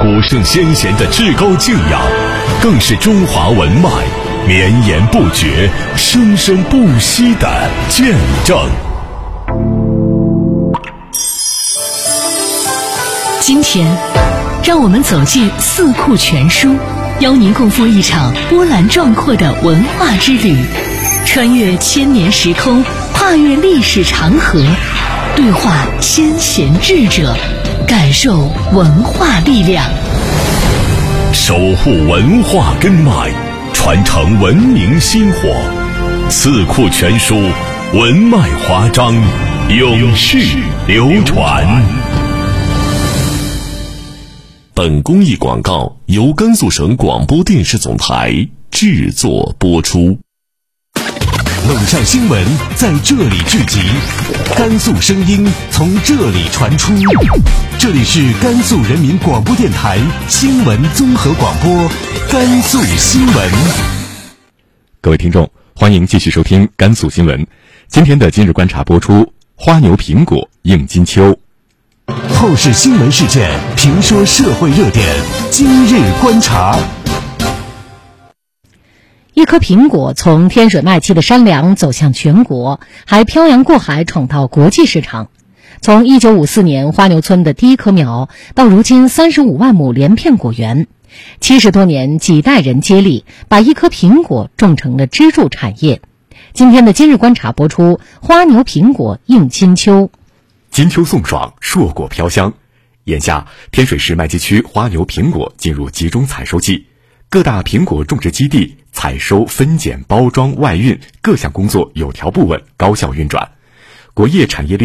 古圣先贤的至高敬仰，更是中华文脉绵延不绝、生生不息的见证。 今天，让我们走进四库全书，邀您共赴一场波澜壮阔的文化之旅，穿越千年时空，跨越历史长河，对话先贤智者，感受文化力量， 守护文化根脉，传承文明薪火。四库全书，文脉华章，永续流传。本公益广告由甘肃省广播电视总台制作播出。猛上新闻在这里聚集，甘肃声音从这里传出。这里是甘肃人民广播电台新闻综合广播，甘肃新闻。 各位听众，欢迎继续收听甘肃新闻。今天的今日观察播出：花牛苹果应金秋。 透视新闻事件，评说社会热点，今日观察。 一颗苹果从天水卖气的山梁走向全国，还漂洋过海闯到国际市场。从1954年花牛村的第一棵苗，到如今35万亩连片果园，70多年几代人接力，把一颗苹果种成了支柱产业。今天的今日观察播出：花牛苹果应金秋。 金秋送爽，硕果飘香。眼下，天水市麦积区花牛苹果进入集中采收季，各大苹果种植基地采收、分拣、包装、外运各项工作有条不紊、高效运转，果业产业链